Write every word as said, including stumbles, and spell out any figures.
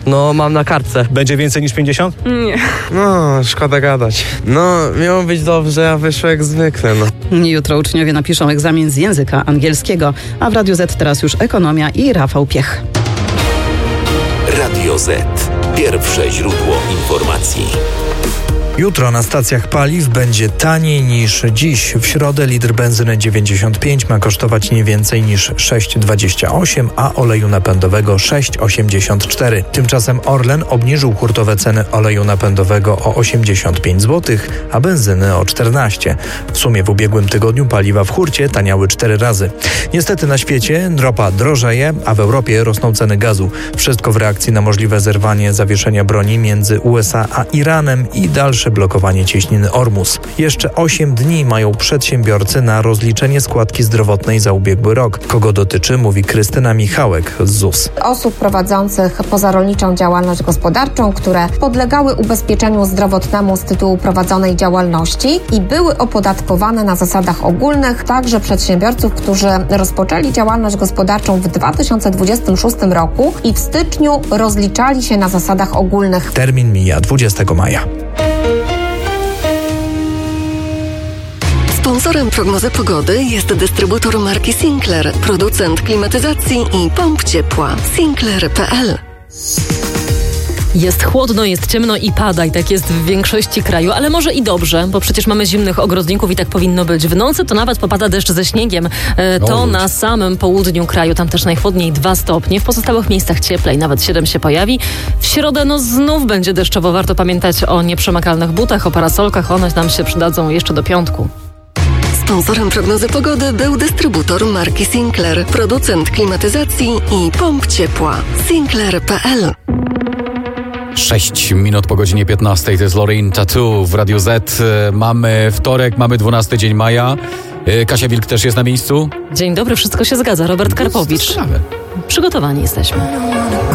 No, mam na kartce. Będzie więcej niż pięćdziesiąt? Nie. No, szkoda gadać. No, miało być dobrze, a wyszło jak zwykle, no. Jutro uczniowie napiszą egzamin z języka angielskiego, a w Radiu Z teraz już ekonomia i Rafał Piech. Radio Z. Pierwsze źródło informacji. Jutro na stacjach paliw będzie taniej niż dziś. W środę litr benzyny dziewięćdziesiąt pięć ma kosztować nie więcej niż sześć dwadzieścia osiem, a oleju napędowego sześć osiemdziesiąt cztery. Tymczasem Orlen obniżył hurtowe ceny oleju napędowego o osiemdziesiąt pięć złotych, a benzyny o czternaście. W sumie w ubiegłym tygodniu paliwa w hurcie taniały cztery razy. Niestety na świecie ropa drożeje, a w Europie rosną ceny gazu. Wszystko w reakcji na możliwe zerwanie zawieszenia broni między U S A a Iranem i dalsze blokowanie cieśniny Ormus. Jeszcze osiem dni mają przedsiębiorcy na rozliczenie składki zdrowotnej za ubiegły rok. Kogo dotyczy, mówi Krystyna Michałek z Z U S. Osób prowadzących pozarolniczą działalność gospodarczą, które podlegały ubezpieczeniu zdrowotnemu z tytułu prowadzonej działalności i były opodatkowane na zasadach ogólnych, także przedsiębiorców, którzy rozpoczęli działalność gospodarczą w dwa tysiące dwudziestym szóstym roku i w styczniu rozliczali się na zasadach ogólnych. Termin mija dwudziestego maja. Sponsorem prognozy pogody jest dystrybutor marki Sinclair, producent klimatyzacji i pomp ciepła. Sinclair kropka p l. Jest chłodno, jest ciemno i pada i tak jest w większości kraju, ale może i dobrze, bo przecież mamy zimnych ogrodników i tak powinno być. W nocy to nawet popada deszcz ze śniegiem. E, to na samym południu kraju, tam też najchłodniej dwa stopnie. W pozostałych miejscach cieplej, nawet siedem się pojawi. W środę no znów będzie deszczowo. Warto pamiętać o nieprzemakalnych butach, o parasolkach. One nam się przydadzą jeszcze do piątku. Sponsorem prognozy pogody był dystrybutor marki Sinclair, producent klimatyzacji i pomp ciepła. Sinclair kropka p l. Sześć minut po godzinie piętnastej, to jest Loreen Tattoo w Radiu Z. Mamy wtorek, mamy dwunasty dzień maja. Kasia Wilk też jest na miejscu. Dzień dobry, wszystko się zgadza. Robert Karpowicz. Przygotowani jesteśmy.